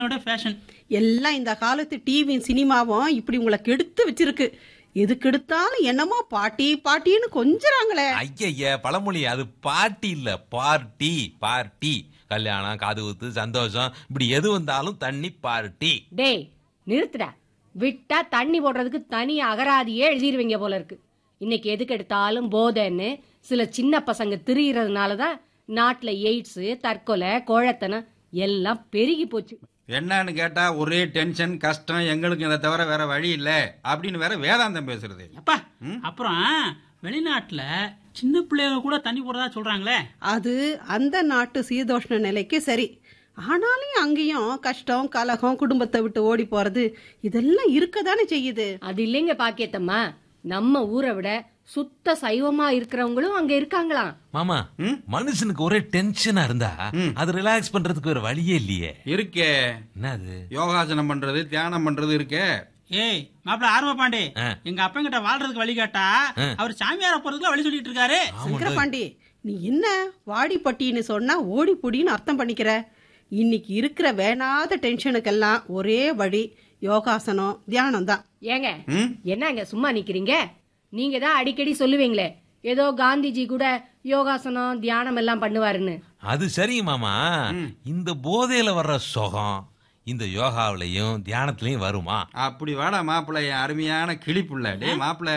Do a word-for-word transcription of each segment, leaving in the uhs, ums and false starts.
Fashion எல்லாம் இந்த காலத்து டிவியும் சினிமாவும் இப்படி உங்களை கெடுத்து வச்சிருக்கு. எதுக்கு எடுத்தாலும் என்னமோ பாட்டி பாட்டின்னு கொஞ்சறாங்களே. ஐய பழமொழி, அது பாட்டி இல்ல, பார்ட்டி. பார்ட்டி கல்யாணம், காது குத்து, சந்தோஷம், இப்படி எது வந்தாலும் தண்ணி பார்ட்டி. டேய் நிறுத்துடா, விட்டா தண்ணி போடுறதுக்கு தனி அகராதியே எழுதிருவீங்க போல இருக்கு. இன்னைக்கு எதுக்கு எடுத்தாலும் போதைன்னு சில சின்ன பசங்க திரிகிறதுனாலதான் நாட்டுல எய்ட்ஸ், தற்கொலை, கோழத்தனம் எல்லாம் பெருகி போச்சு. என்னன்னு கேட்டா ஒரே டென்ஷன், கஷ்டம், எங்களுக்கு இதை தவிர வேற வழி இல்ல அப்படின்னு வேற வேதாந்தம் பேசுறது. அப்பா அப்புறம் வெளிநாட்டுல சின்ன பிள்ளைங்க கூட தண்ணி போடுறதா சொல்றாங்களே. அது அந்த நாட்டு சீதோஷ்ண நிலைக்கு சரி. ஆனாலும் அங்கேயும் கஷ்டம், கலகம், குடும்பத்தை விட்டு ஓடி போறது இதெல்லாம் இருக்கதானே செய்யுது. அது இல்லைங்க பாக்கியத்தம்மா, நம்ம ஊரை விட சுத்த சைவமா இருக்கிறவங்களும் அங்க இருக்காங்களாம். மாமா, மனுஷனுக்கு ஒரே டென்ஷனா இருந்தா அது ரிலாக்ஸ் பண்றதுக்கு ஒரு வழியே இல்லையே. இருக்கே, என்னது? யோகாசனம் பண்றது, தியானம் பண்றது இருக்கே. ஏய் மாப்பிள்ள ஆர்வ பாண்டே, எங்க அப்பா கிட்ட வாழ்றதுக்கு வழி கேட்டா அவர் சாமியார போறதுக்கு வழி சொல்லிட்டு இருக்காரு. சங்கரபாண்டி, நீ என்ன வாடிப்பட்டின்னு சொன்னா ஓடி பொடின்னு அர்த்தம் பண்ணிக்கிற? இன்னைக்கு இருக்கிற வேணாத டென்ஷனுக்கெல்லாம் ஒரே வழி யோகாசனம், தியானம் தான். ஏங்க என்னங்க சும்மா நிக்கிறீங்க? நீங்க தான் அடிக்கடி சொல்லுவீங்களே ஏதோ காந்திஜி கூட யோகாசனம் தியானம் எல்லாம் பண்ணுவாருன்னு. அது சரி மாமா, இந்த போதையில வர்ற சுகம் இந்த யோகாவிலையும் தியானத்திலையும் வருமா? அப்படி வாடா மாப்பிள்ள, என் அருமையான கிளிப்புள்ள. டே மாப்பிள்ள,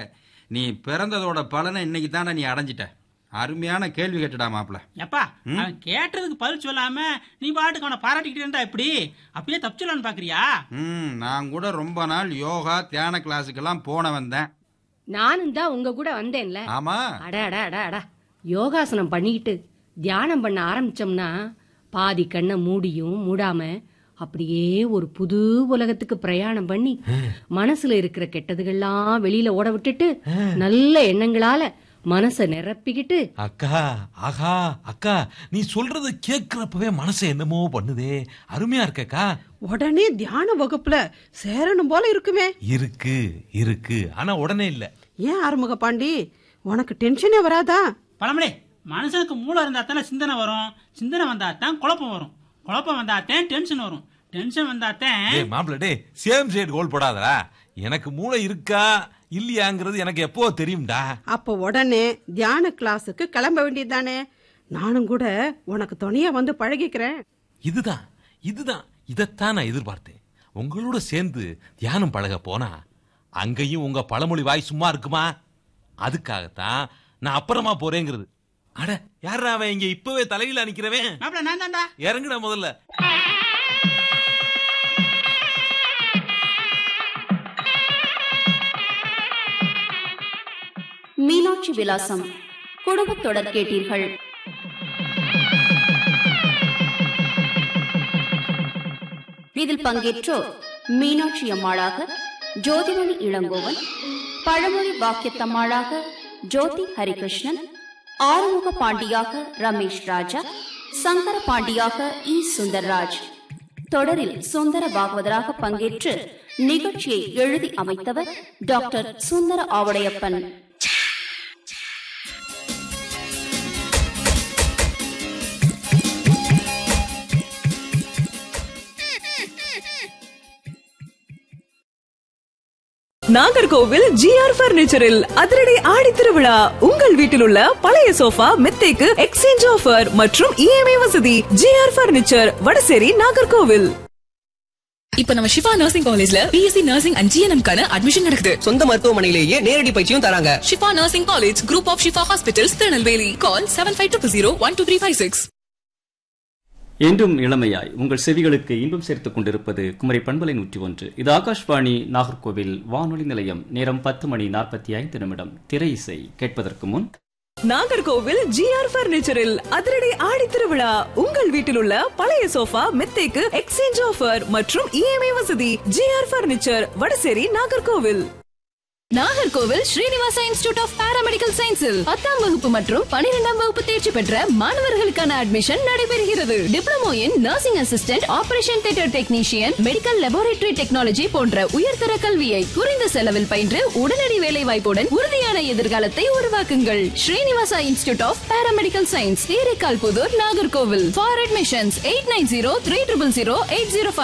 நீ பிறந்ததோட பலனை இன்னைக்கு தானே நீ அடைஞ்சிட்ட. அருமையான கேள்வி கேட்டுடா மாப்பிள்ள. எப்பா அவன் கேட்டதுக்கு பதில் சொல்லாம நீ பாட்டுக்கு அவனை பாராட்டிக்கிட்டே இருந்தா எப்படி? அப்படியே தப்பிச்சலான்னு பாக்குறியா? ம் நான் கூட ரொம்ப நாள் யோகா தியான கிளாஸுக்கெல்லாம் போன வந்தேன். நானும் தான் உங்க கூட வந்தேன்ல. ஆமா. அட அட அட அட யோகாசனம் பண்ணிக்கிட்டு தியானம் பண்ண ஆரம்பிச்சோம்னா பாதி கண்ணை மூடியும் மூடாம அப்படியே ஒரு புது உலகத்துக்கு பிரயாணம் பண்ணி மனசுல இருக்கிற கெட்டதுகள்லாம் வெளியில ஓட விட்டுட்டு நல்ல எண்ணங்களால மனச நிரப்பிக்கிட்டு. அக்கா, ஆகா அக்கா, நீ சொல்றது கேக்குறப்பவே மனசை என்னமோ பண்ணுதே. அருமையா இருக்கக்கா. உடனே தியான வகுப்புல சேரணும் போல இருக்குமே. இருக்கு இருக்கு, ஆனா உடனே இல்ல. ஏன் ஆறுமுக பாண்டி, உனக்கு டென்ஷனே வராதா? பழமொழி, மனுஷனுக்கு மூளை இருந்தா தானே சிந்தனை வரும். சிந்தனை வந்தா தான் குழப்பம் வரும். குழப்பம் வந்தாத்தான் டென்ஷன் வரும். டென்ஷன் வந்தாத்தான். மாப்பிள்ள டே, சேம் சைடு கோல் போடாதடா. எனக்கு மூளை இருக்கா இல்லையாங்கிறது எனக்கு எப்போ தெரியும்டா. அப்ப உடனே தியான கிளாஸுக்கு கிளம்ப வேண்டியதுதானே. நானும் கூட உனக்கு துணையா வந்து பழகிக்கிறேன். இதுதான் இதுதான் இதத்தான் நான் எதிர்பார்த்தேன். உங்களோட சேர்ந்து தியானம் பழக போனா அங்கேயும் உங்க பழமொழி வாய் சும்மா இருக்குமா? அதுக்காகத்தான் நான் அப்புறமா போறேங்கிறது. அட யாரா அவன் இங்க இப்பவே தலையில அணிக்கிறவன்? நான் தான்டா. இறங்குடா முதல்ல. மீனாட்சி விலாசம் குடும்பத் தொடர் கேட்டீர்கள். இதில் பங்கேற்றோர் மீனாட்சி அம்மாளாக ஜோதிமணி இளங்கோவன், பழமொழி வாக்கியத்தம்மாளாக ஜோதி ஹரிகிருஷ்ணன், ஆறுமுக பாண்டியாக ரமேஷ் ராஜா, சங்கர பாண்டியாக இ சுந்தர்ராஜ். தொடரில் சுந்தர பாகவதராக பங்கேற்று நிகழ்ச்சியை எழுதி அமைத்தவர் டாக்டர் சுந்தர ஆவடையப்பன். நாகர்கோவில் ஜிஆர் பர்னிச்சரில் அதிரடி ஆடி திருவிழா. உங்கள் வீட்டில் உள்ள பழைய சோஃபா மெத்தைக்கு எக்ஸ்சேஞ்ச் ஆஃபர் மற்றும் இஎம்ஐ வசதி. GR furniture, Vadasery, Nagercoil. இப்ப நம்ம ஷிஃபா நர்சிங் காலேஜ்ல பிஎஸ்சி நர்சிங் அண்ட் ஜிஎன்எம் கான அட்மிஷன் நடக்குது. சொந்த மருத்துவமனையிலேயே நேரடி பயிற்சியும் தராங்க. Shifa nursing college, group of Shifa hospitals, Tirunelveli. Call seven five two zero one two three five six. என்றும் இளமையாய் உங்கள் செவிகளுக்கு இன்பம் சேர்த்துக் கொண்டிருப்பது குமரி பண்பலை நூற்றி ஒன்று. இது ஆகாஷ்வாணி நாகர்கோவில் வானொலி நிலையம். நேரம் பத்து மணி நாற்பத்தி ஐந்து நிமிடம். திரை இசை கேட்பதற்கு முன் நாகர்கோவில் ஜிஆர் பர்னிச்சரில் அதிரடி ஆடி திருவிழா. உங்கள் வீட்டில் உள்ள பழைய சோஃபா மெத்தைக்கு எக்ஸ்சேஞ்ச் ஆஃபர் மற்றும் இஎம்ஐ வசதி. GR furniture, Vadasery, Nagercoil. Nagercoil Srinivasa institute of paramedical சயின்ஸில் பத்தாம் வகுப்பு மற்றும் பனிரெண்டாம் வகுப்பு தேர்ச்சி பெற்ற மாணவர்களுக்கான அட்மிஷன் நடைபெறுகிறது. Diploma in nursing assistant, operation theatre technician, medical laboratory technology போன்ற உயர்தர கல்வியை குறைந்த செலவில் பயின்று உடனடி வேலை வாய்ப்புடன் உறுதியான எதிர்காலத்தை உருவாக்குங்கள். Srinivasa institute of paramedical science, Theraikkal Pudur, Nagercoil. For admissions eight nine zero three triple zero eight zero